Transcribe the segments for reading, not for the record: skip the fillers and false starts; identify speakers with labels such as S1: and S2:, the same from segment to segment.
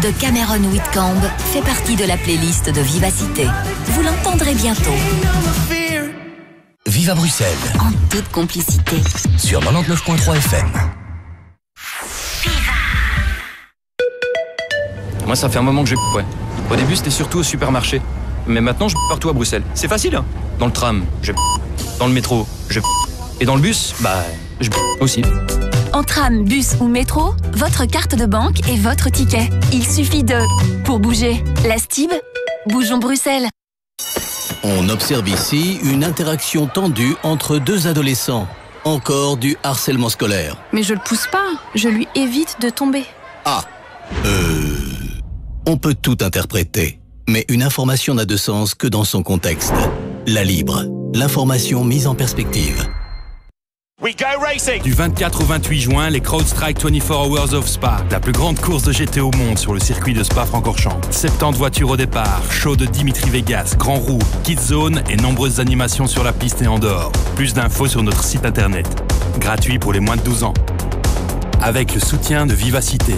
S1: de Cameron Whitcomb fait partie de la playlist de Vivacité. Vous l'entendrez bientôt.
S2: Vive à Bruxelles.
S1: En toute complicité.
S2: Sur 99.3 FM.
S3: Moi, ça fait un moment que ouais. Au début, c'était surtout au supermarché. Mais maintenant, je partout à Bruxelles. C'est facile, hein. Dans le tram, dans le métro, et dans le bus, je aussi.
S4: En tram, bus ou métro, votre carte de banque est votre ticket. Il suffit de... Pour bouger, la Stib, bougeons Bruxelles.
S5: On observe ici une interaction tendue entre deux adolescents. Encore du harcèlement scolaire.
S6: Mais je le pousse pas, je lui évite de tomber.
S5: On peut tout interpréter, mais une information n'a de sens que dans son contexte. La Libre, l'information mise en perspective.
S7: Du 24 au 28 juin, les CrowdStrike 24 Hours of Spa, la plus grande course de GT au monde sur le circuit de Spa-Francorchamps. 70 voitures au départ, show de Dimitri Vegas, Grand Roue, Kids Zone et nombreuses animations sur la piste et en dehors. Plus d'infos sur notre site internet. Gratuit pour les moins de 12 ans. Avec le soutien de Vivacité.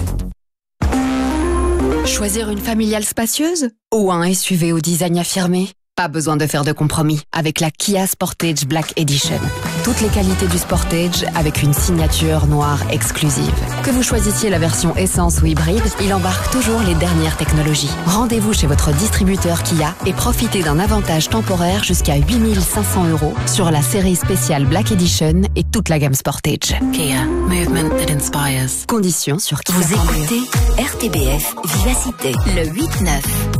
S6: Choisir une familiale spacieuse ou un SUV au design affirmé? Pas besoin de faire de compromis avec la Kia Sportage Black Edition. Toutes les qualités du Sportage avec une signature noire exclusive. Que vous choisissiez la version essence ou hybride, il embarque toujours les dernières technologies. Rendez-vous chez votre distributeur Kia et profitez d'un avantage temporaire jusqu'à 8 500 € sur la série spéciale Black Edition et toute la gamme Sportage.
S1: Kia, movement that inspires.
S6: Conditions sur Kia.
S1: Vous écoutez RTBF Vivacité, le 8-9.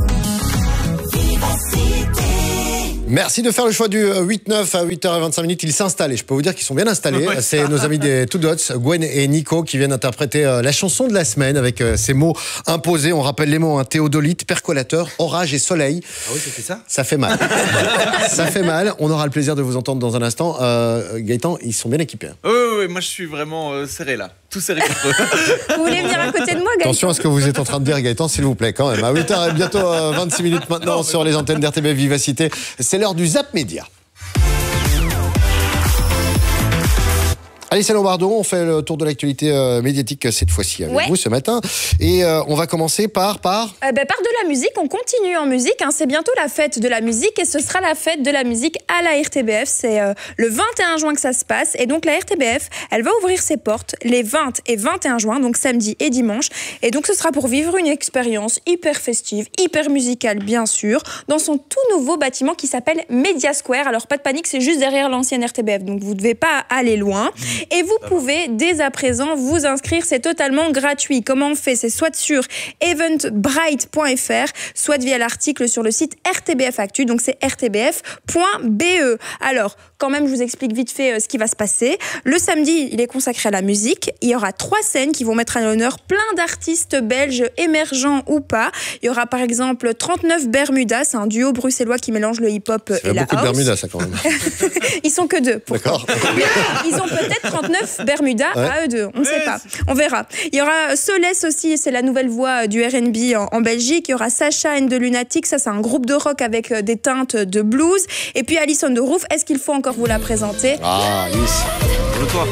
S8: Merci de faire le choix du 8-9 à 8h25. Il s'installe et je peux vous dire qu'ils sont bien installés. Ouais, c'est nos amis des Two Dots, Gwen et Nico, qui viennent interpréter la chanson de la semaine avec ces mots imposés. On rappelle les mots, théodolite, percolateur, orage et soleil.
S9: Ah oui, c'était ça ?
S8: Ça fait mal. Ça fait mal. On aura le plaisir de vous entendre dans un instant. Gaëtan, ils sont bien équipés.
S9: Oui, moi je suis vraiment serré là. Tout serré contre eux.
S6: Vous voulez venir à côté de moi, Gaëtan ?
S8: Attention à ce que vous êtes en train de dire, Gaëtan, s'il vous plaît, quand même. À 8h, bientôt 26 minutes maintenant sur les antennes d'RTB Vivacité. C'est l'heure du Zap Média. Alice Lombardo, on fait le tour de l'actualité médiatique cette fois-ci avec vous ce matin. Et on va commencer par
S10: par de la musique. On continue en musique. C'est bientôt la fête de la musique et ce sera la fête de la musique à la RTBF. C'est le 21 juin que ça se passe. Et donc la RTBF, elle va ouvrir ses portes les 20 et 21 juin, donc samedi et dimanche. Et donc ce sera pour vivre une expérience hyper festive, hyper musicale bien sûr, dans son tout nouveau bâtiment qui s'appelle Media Square. Alors pas de panique, c'est juste derrière l'ancienne RTBF. Donc vous ne devez pas aller loin. Et vous pouvez dès à présent vous inscrire, c'est totalement gratuit. Comment on fait ? C'est soit sur eventbrite.fr, soit via l'article sur le site RTBF Actu, donc c'est rtbf.be. Alors, quand même, je vous explique vite fait ce qui va se passer. Le samedi, il est consacré à la musique. Il y aura 3 scènes qui vont mettre à l'honneur plein d'artistes belges, émergents ou pas. Il y aura par exemple 39 Bermuda, c'est un duo bruxellois qui mélange le hip-hop et la house.
S8: beaucoup de Bermuda, ça quand même.
S10: Ils sont que 2.
S8: D'accord.
S10: Ils ont peut-être 39 Bermuda à eux deux, on ne sait pas. On verra. Il y aura Solès aussi, c'est la nouvelle voix du R&B en Belgique. Il y aura Sacha and the Lunatics, ça c'est un groupe de rock avec des teintes de blues. Et puis Alice on the Roof, est-ce qu'il faut encore vous la présenter ?
S8: Ah, Alice.
S9: Pour toi.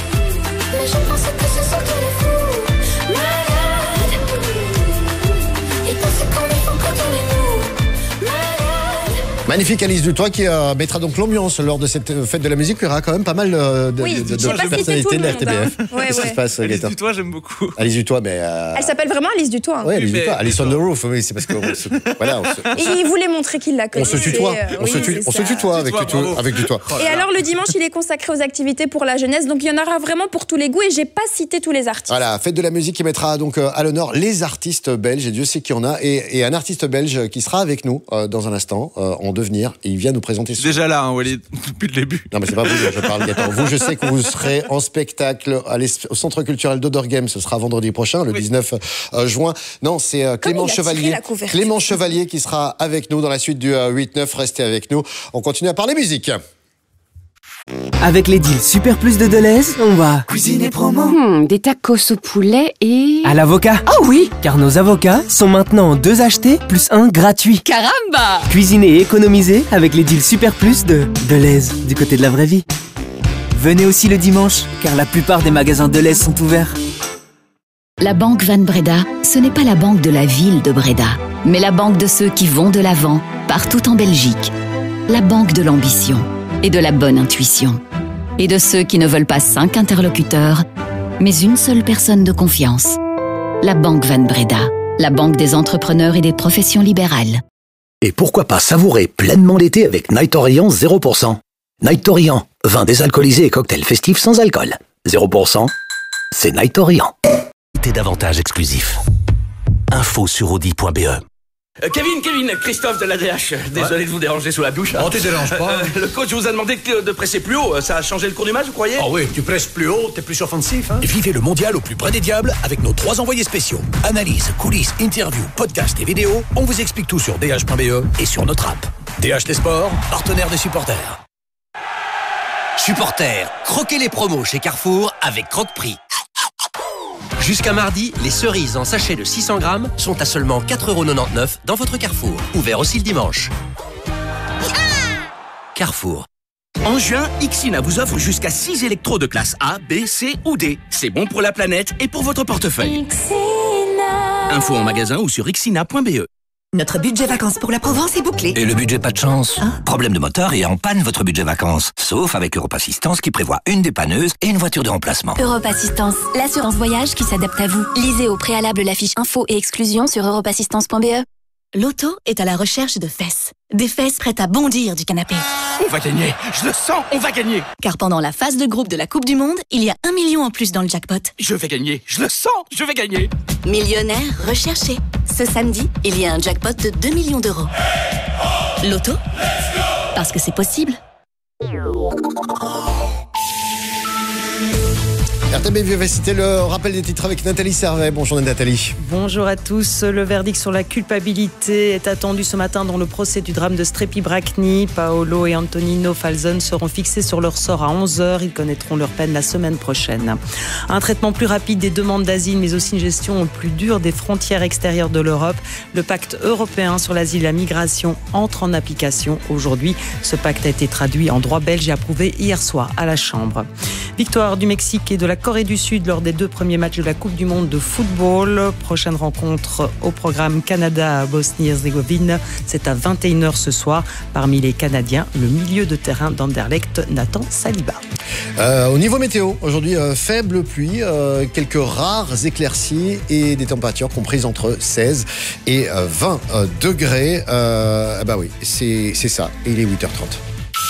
S8: Magnifique Alice Dutoit qui mettra donc l'ambiance lors de cette fête de la musique. Il y aura quand même pas mal de personnalités de la RTBF. Qu'est-ce qui se passe,
S9: Alice
S8: Gaëtan ?
S9: Dutoit, j'aime beaucoup.
S8: Alice Dutoit, mais...
S10: Elle s'appelle vraiment Alice Dutoit.
S8: Oui, Alice Dutoit. Alice on the Roof, oui, c'est parce que... Voilà,
S10: il voulait montrer qu'il la connaissait.
S8: On se tutoie. On se tutoie avec Dutoit.
S10: Et alors, le dimanche, il est consacré aux activités pour la jeunesse. Donc, il y en aura vraiment pour tous les goûts. Et j'ai pas cité tous les artistes.
S8: Voilà, fête de la musique qui mettra donc à l'honneur les artistes belges. Et Dieu sait qu'il y en a. Et un artiste belge qui sera avec nous dans un instant, en devenir. Et il vient nous présenter ce...
S9: Déjà là, Walid, depuis le début.
S8: Non, mais c'est pas vous, je parle, Gaëtan. Vous, je sais que vous serez en spectacle au Centre culturel d'Odorgame. Ce sera vendredi prochain, le 19 juin. Non, c'est Clément Chevalier. Clément Chevalier qui sera avec nous dans la suite du 8-9. Restez avec nous. On continue à parler musique.
S11: Avec les deals Super Plus de Deleuze, on va
S12: cuisiner promo. Des tacos au poulet et...
S11: à l'avocat.
S12: Oh oui!
S11: Car nos avocats sont maintenant 2 achetés plus 1 gratuit.
S12: Caramba!
S11: Cuisiner et économiser avec les deals Super Plus de Deleuze, du côté de la vraie vie. Venez aussi le dimanche, car la plupart des magasins Deleuze sont ouverts.
S1: La banque Van Breda, ce n'est pas la banque de la ville de Breda, mais la banque de ceux qui vont de l'avant, partout en Belgique. La banque de l'ambition et de la bonne intuition. Et de ceux qui ne veulent pas 5 interlocuteurs, mais une seule personne de confiance. La banque Van Breda, la banque des entrepreneurs et des professions libérales.
S2: Et pourquoi pas savourer pleinement l'été avec Night Orient 0%. Night Orient, vin désalcoolisé et cocktail festif sans alcool. 0%, c'est Night Orient. Davantage exclusif. Info sur audi.be.
S13: Kevin, Christophe de l'ADH. Désolé de vous déranger sous la douche.
S14: Non, tu déranges pas.
S13: Le coach vous a demandé de presser plus haut. Ça a changé le cours du match, vous croyez?
S14: Ah oui, tu presses plus haut, t'es plus offensif. Hein. Vivez le mondial au plus près des diables avec nos 3 envoyés spéciaux. Analyse, coulisses, interviews, podcasts et vidéos. On vous explique tout sur dh.be et sur notre app. DH des sports, partenaire des supporters.
S15: Supporters, croquez les promos chez Carrefour avec Croque-Prix. Jusqu'à mardi, les cerises en sachet de 600 grammes sont à seulement 4,99€ dans votre Carrefour. Ouvert aussi le dimanche. Carrefour.
S13: En juin, Ixina vous offre jusqu'à 6 électros de classe A, B, C ou D. C'est bon pour la planète et pour votre portefeuille. Info en magasin ou sur ixina.be.
S16: Notre budget vacances pour la Provence est bouclé.
S2: Et le budget pas de chance. Problème de moteur et en panne votre budget vacances. Sauf avec Europe Assistance qui prévoit une dépanneuse et une voiture de remplacement.
S4: Europe Assistance, l'assurance voyage qui s'adapte à vous. Lisez au préalable la fiche info et exclusion sur europeassistance.be.
S16: L'auto est à la recherche de fesses. Des fesses prêtes à bondir du canapé.
S13: On va gagner, je le sens, on va gagner.
S16: Car pendant la phase de groupe de la Coupe du Monde, il y a 1 million en plus dans le jackpot.
S13: Je vais gagner, je le sens, je vais gagner.
S16: Millionnaire recherché. Ce samedi, il y a un jackpot de 2 millions d'euros. L'auto, parce que c'est possible.
S8: RTB Vivacité, le rappel des titres avec Nathalie Servet. Bonjour Nathalie.
S17: Bonjour à tous. Le verdict sur la culpabilité est attendu ce matin dans le procès du drame de Strepi Bracni. Paolo et Antonino Falzon seront fixés sur leur sort à 11h. Ils connaîtront leur peine la semaine prochaine. Un traitement plus rapide des demandes d'asile, mais aussi une gestion plus dure des frontières extérieures de l'Europe. Le pacte européen sur l'asile et la migration entre en application aujourd'hui. Ce pacte a été traduit en droit belge et approuvé hier soir à la Chambre. Victoire du Mexique et de la Corée du Sud lors des 2 premiers matchs de la Coupe du Monde de football. Prochaine rencontre au programme Canada-Bosnie-Herzégovine. C'est à 21h ce soir. Parmi les Canadiens, le milieu de terrain d'Anderlecht, Nathan Saliba.
S8: Au niveau météo, aujourd'hui, faible pluie, quelques rares éclaircies et des températures comprises entre 16 et 20 degrés. Bah oui, c'est ça. Et il est 8h30.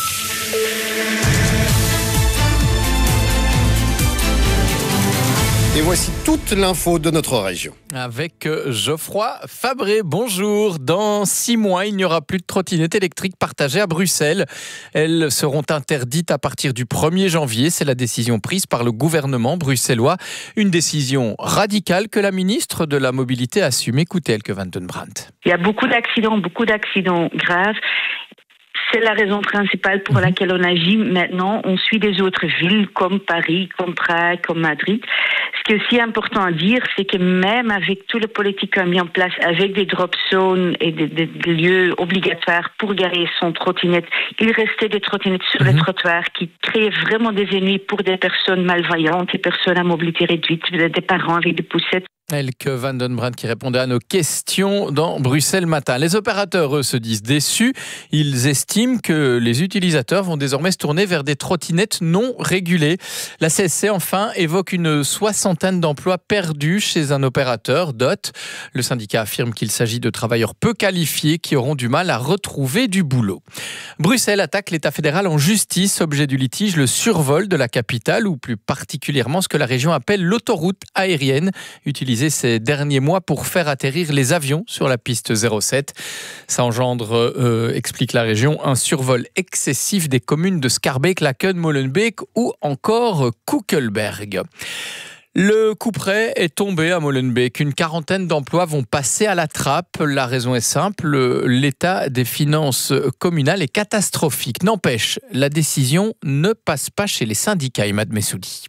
S8: Et voici toute l'info de notre région.
S18: Avec Geoffroy Fabré, bonjour. Dans 6 mois, il n'y aura plus de trottinettes électriques partagées à Bruxelles. Elles seront interdites à partir du 1er janvier. C'est la décision prise par le gouvernement bruxellois. Une décision radicale que la ministre de la Mobilité assume. Écoutez Elke van den Brandt.
S19: Il y a beaucoup d'accidents graves. C'est la raison principale pour laquelle on agit maintenant. On suit des autres villes comme Paris, comme Prague, comme Madrid. Ce qui est aussi important à dire, c'est que même avec tout le politique qu'on a mis en place, avec des drop zones et des lieux obligatoires pour garer son trottinette, il restait des trottinettes sur les trottoirs qui créaient vraiment des ennuis pour des personnes malvoyantes, des personnes à mobilité réduite, des parents avec des poussettes.
S18: Elke van den Brandt qui répondait à nos questions dans Bruxelles Matin. Les opérateurs, eux, se disent déçus. Ils estiment que les utilisateurs vont désormais se tourner vers des trottinettes non régulées. La CSC, enfin, évoque une 60aine d'emplois perdus chez un opérateur, DOT. Le syndicat affirme qu'il s'agit de travailleurs peu qualifiés qui auront du mal à retrouver du boulot. Bruxelles attaque l'État fédéral en justice. Objet du litige, le survol de la capitale, ou plus particulièrement ce que la région appelle l'autoroute aérienne, utilisée ces derniers mois pour faire atterrir les avions sur la piste 07. Ça engendre, explique la région, un survol excessif des communes de Schaerbeek, Laken, Molenbeek ou encore Koekelberg. Le coup près est tombé à Molenbeek. Une 40aine d'emplois vont passer à la trappe. La raison est simple, l'état des finances communales est catastrophique. N'empêche, la décision ne passe pas chez les syndicats, Imad Messoudi.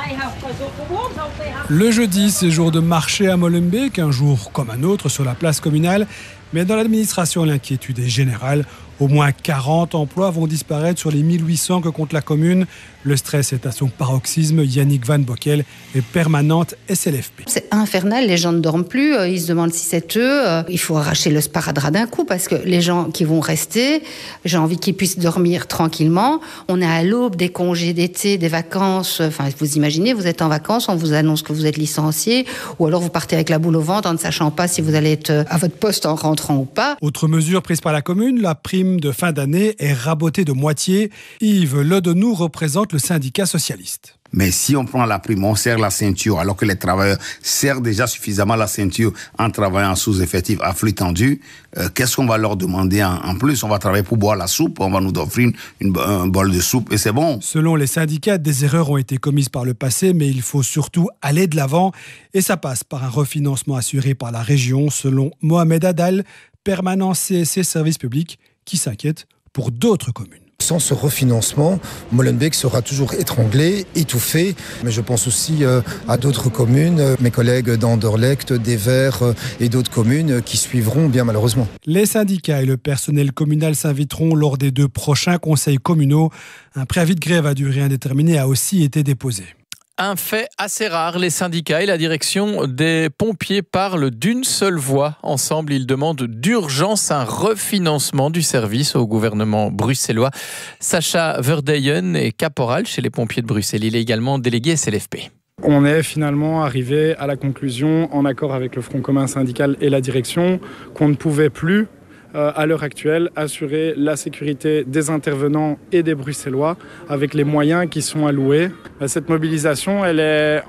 S20: Le jeudi, c'est jour de marché à Molenbeek, un jour comme un autre sur la place communale. Mais dans l'administration, l'inquiétude est générale. Au moins 40 emplois vont disparaître sur les 1800 que compte la commune. Le stress est à son paroxysme. Yannick Van Bockel est permanente SLFP.
S21: C'est infernal, les gens ne dorment plus, ils se demandent si c'est eux. Il faut arracher le sparadrap d'un coup parce que les gens qui vont rester, j'ai envie qu'ils puissent dormir tranquillement. On est à l'aube des congés d'été, des vacances. Enfin, vous imaginez, vous êtes en vacances, on vous annonce que vous êtes licencié ou alors vous partez avec la boule au ventre en ne sachant pas si vous allez être à votre poste en rentrant ou pas.
S20: Autre mesure prise par la commune, la prime de fin d'année est rabotée de moitié. Yves Ledonou représente le syndicat socialiste.
S22: Mais si on prend la prime, on serre la ceinture, alors que les travailleurs serrent déjà suffisamment la ceinture en travaillant sous effectif à flux tendu, qu'est-ce qu'on va leur demander en plus? On va travailler pour boire la soupe, on va nous offrir un bol de soupe et c'est bon.
S20: Selon les syndicats, des erreurs ont été commises par le passé, mais il faut surtout aller de l'avant. Et ça passe par un refinancement assuré par la région, selon Mohamed Adal, permanent CSC Service Public, qui s'inquiète pour d'autres communes.
S23: Sans ce refinancement, Molenbeek sera toujours étranglé, étouffé. Mais je pense aussi à d'autres communes, mes collègues d'Anderlecht, d'Evere et d'autres communes qui suivront bien malheureusement.
S20: Les syndicats et le personnel communal s'inviteront lors des 2 prochains conseils communaux. Un préavis de grève à durée indéterminée a aussi été déposé.
S18: Un fait assez rare, les syndicats et la direction des pompiers parlent d'une seule voix. Ensemble, ils demandent d'urgence un refinancement du service au gouvernement bruxellois. Sacha Verdeyen est caporal chez les pompiers de Bruxelles. Il est également délégué SLFP.
S24: On est finalement arrivé à la conclusion, en accord avec le Front commun syndical et la direction, qu'on ne pouvait plus à l'heure actuelle, assurer la sécurité des intervenants et des Bruxellois avec les moyens qui sont alloués. Cette mobilisation, elle est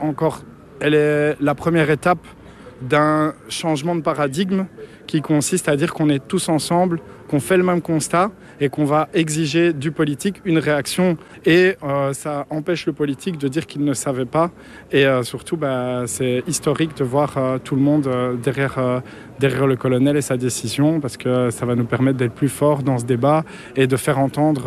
S24: la première étape d'un changement de paradigme qui consiste à dire qu'on est tous ensemble, qu'on fait le même constat et qu'on va exiger du politique une réaction. Et ça empêche le politique de dire qu'il ne savait pas. Et surtout, c'est historique de voir tout le monde derrière le colonel et sa décision, parce que ça va nous permettre d'être plus forts dans ce débat et de faire entendre